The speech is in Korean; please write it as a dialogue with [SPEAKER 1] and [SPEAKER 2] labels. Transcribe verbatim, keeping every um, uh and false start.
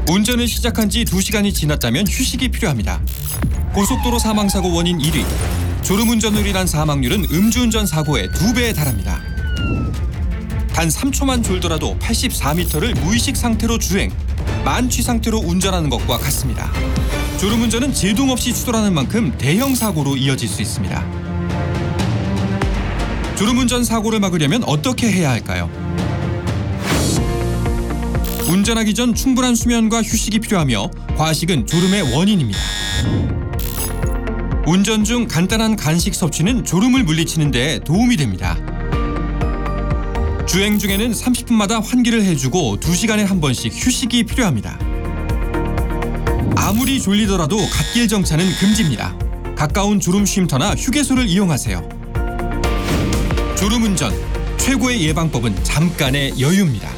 [SPEAKER 1] 운전을 시작한 지 두 시간이 지났다면 휴식이 필요합니다. 고속도로 사망사고 원인 일 위. 졸음운전으로 인한 사망률은 음주운전 사고의 두 배에 달합니다. 단 삼 초만 졸더라도 팔십사 미터를 무의식 상태로 주행, 만취 상태로 운전하는 것과 같습니다. 졸음운전은 제동 없이 추돌하는 만큼 대형 사고로 이어질 수 있습니다. 졸음운전 사고를 막으려면 어떻게 해야 할까요? 운전하기 전 충분한 수면과 휴식이 필요하며 과식은 졸음의 원인입니다. 운전 중 간단한 간식 섭취는 졸음을 물리치는 데 도움이 됩니다. 주행 중에는 삼십 분마다 환기를 해주고 두 시간에 한 번씩 휴식이 필요합니다. 아무리 졸리더라도 갓길 정차는 금지입니다. 가까운 졸음 쉼터나 휴게소를 이용하세요. 졸음운전, 최고의 예방법은 잠깐의 여유입니다.